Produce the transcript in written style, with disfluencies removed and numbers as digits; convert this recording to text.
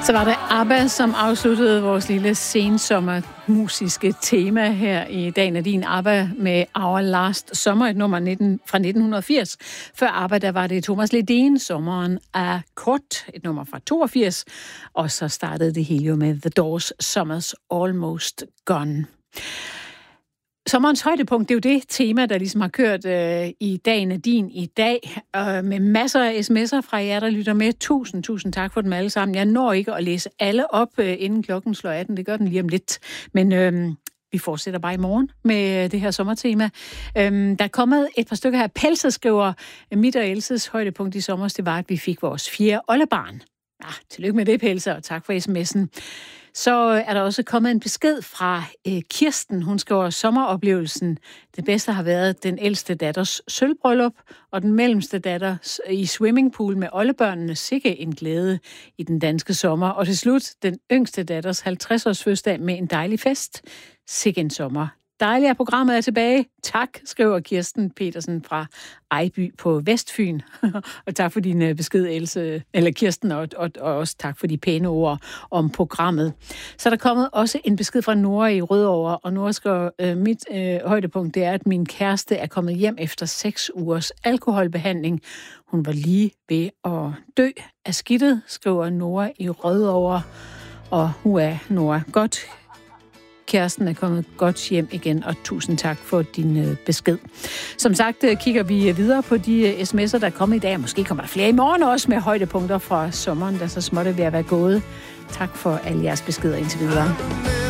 Så var det ABBA, som afsluttede vores lille sensommermusiske tema her i Dagen af din. ABBA med Our Last Summer, et nummer fra 1980. Før ABBA, der var det Thomas Ledin, Sommeren er kort, et nummer fra 82. Og så startede det hele jo med The Doors, Summer's Almost Gone. Sommerens højdepunkt, det er jo det tema, der ligesom har kørt i Dagen af din i dag, med masser af sms'er fra jer, der lytter med. Tusind tak for dem alle sammen. Jeg når ikke at læse alle op, inden klokken slår 18. Det gør den lige om lidt. Men vi fortsætter bare i morgen med det her sommertema. Der er kommet et par stykker her. Pelse skriver, mit og Elses højdepunkt i sommer, det var, at vi fik vores 4. oldebarn. Ja, tillykke med det, Pelse, og tak for sms'en. Så er der også kommet en besked fra Kirsten. Hun skriver, sommeroplevelsen. Det bedste har været den ældste datters sølvbryllup, og den mellemste datter i swimmingpool med oldebørnene. Sikke en glæde i den danske sommer. Og til slut, den yngste datters 50-års fødselsdag med en dejlig fest. Sikke en sommer. Dejligt, at programmet er tilbage. Tak, skriver Kirsten Petersen fra Ejby på Vestfyn. Og tak for din besked, Else, eller Kirsten, og også tak for de pæne ord om programmet. Så er der kommet også en besked fra Nora i Rødovre, og Nora skriver, mit højdepunkt det er, at min kæreste er kommet hjem efter 6 ugers alkoholbehandling. Hun var lige ved at dø af skidtet, skriver Nora i Rødovre. Og Nora, godt. Kæresten er kommet godt hjem igen, og tusind tak for din besked. Som sagt kigger vi videre på de sms'er, der er kommet i dag. Måske kommer der flere i morgen også med højdepunkter fra sommeren, der så småt er ved at være gået. Tak for alle jeres beskeder indtil videre.